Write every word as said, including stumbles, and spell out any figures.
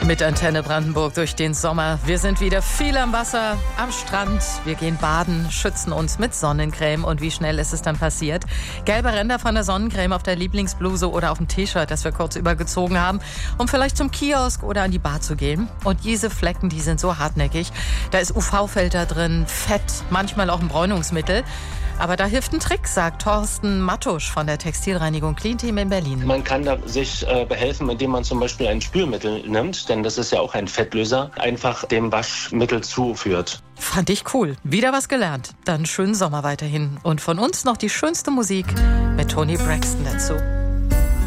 Mit Antenne Brandenburg durch den Sommer. Wir sind wieder viel am Wasser, am Strand. Wir gehen baden, schützen uns mit Sonnencreme. Und wie schnell ist es dann passiert? Gelbe Ränder von der Sonnencreme auf der Lieblingsbluse oder auf dem T-Shirt, das wir kurz übergezogen haben, um vielleicht zum Kiosk oder an die Bar zu gehen. Und diese Flecken, die sind so hartnäckig. Da ist U V-Filter drin, Fett, manchmal auch ein Bräunungsmittel. Aber da hilft ein Trick, sagt Thorsten Mattusch von der Textilreinigung Clean Team in Berlin. Man kann da sich äh, behelfen, indem man zum Beispiel ein Spülmittel nimmt, denn das ist ja auch ein Fettlöser, einfach dem Waschmittel zuführt. Fand ich cool. Wieder was gelernt. Dann schönen Sommer weiterhin. Und von uns noch die schönste Musik mit Toni Braxton dazu.